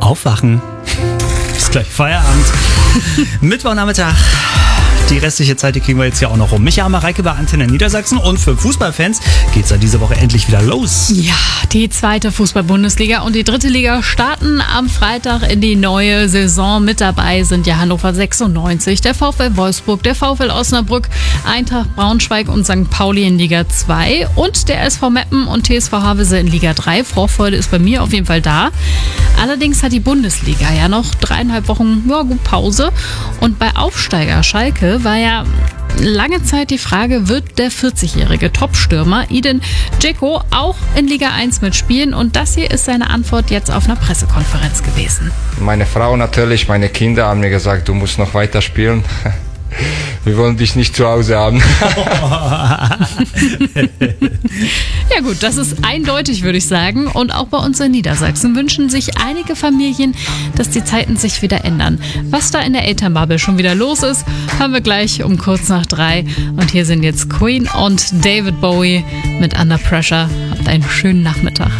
aufwachen. Ist gleich Feierabend. Mittwochnachmittag. Die restliche Zeit, die kriegen wir jetzt hier auch noch rum. Micha Mareike bei Antenne Niedersachsen und für Fußballfans geht's ja diese Woche endlich wieder los. Ja, die zweite Fußball-Bundesliga und die dritte Liga starten am Freitag in die neue Saison. Mit dabei sind ja Hannover 96, der VfL Wolfsburg, der VfL Osnabrück, Eintracht Braunschweig und St. Pauli in Liga 2 und der SV Meppen und TSV Havelse in Liga 3. Vorfreude ist bei mir auf jeden Fall da. Allerdings hat die Bundesliga ja noch 3,5 Wochen gut Pause und bei Aufsteiger Schalke war ja lange Zeit die Frage, wird der 40-jährige Top-Stürmer Edin Dzeko auch in Liga 1 mitspielen? Und das hier ist seine Antwort jetzt auf einer Pressekonferenz gewesen. Meine Frau natürlich, meine Kinder haben mir gesagt, du musst noch weiter spielen. Wir wollen dich nicht zu Hause haben. Ja gut, das ist eindeutig, würde ich sagen. Und auch bei uns in Niedersachsen wünschen sich einige Familien, dass die Zeiten sich wieder ändern. Was da in der Elternbubble schon wieder los ist, hören wir gleich um kurz nach 3. Und hier sind jetzt Queen und David Bowie mit Under Pressure. Habt einen schönen Nachmittag.